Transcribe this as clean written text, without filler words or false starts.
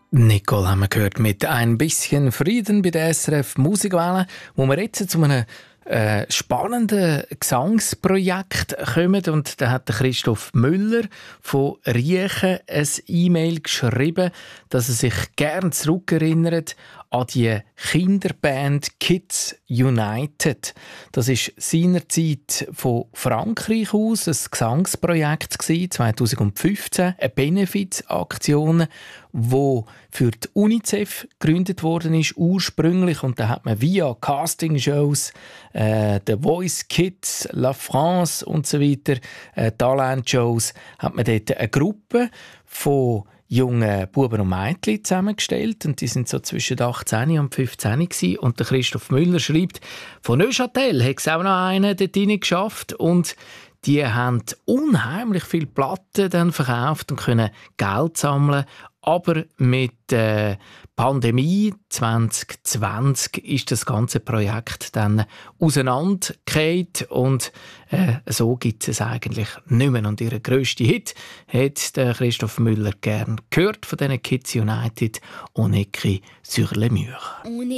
Nicole haben wir gehört mit «Ein bisschen Frieden» bei der SRF Musikwelle, wo wir jetzt zu einem spannenden Gesangsprojekt kommen. Und da hat der Christoph Müller von Riechen ein E-Mail geschrieben, dass er sich gern zurückerinnert an die Kinderband Kids United. Das ist seinerzeit von Frankreich aus ein Gesangsprojekt 2015, eine Benefizaktion, die für die UNICEF gegründet worden ist ursprünglich, und da hat man via Castingshows, The Voice Kids, La France und so weiter, Talentshows, hat man dort eine Gruppe von jungen Buben und Mädchen zusammengestellt, und die sind so zwischen 18 und 15 gewesen. Und der Christoph Müller schreibt, von Neuchâtel hat es auch noch einen dort geschafft, und die haben unheimlich viele Platten dann verkauft und können Geld sammeln. Aber mit der Pandemie 2020 ist das ganze Projekt dann auseinandergefallen, und so gibt es eigentlich nicht mehr. Und ihren grössten Hit hat der Christoph Müller gern gehört von diesen Kids United, «On écrit sur les murs».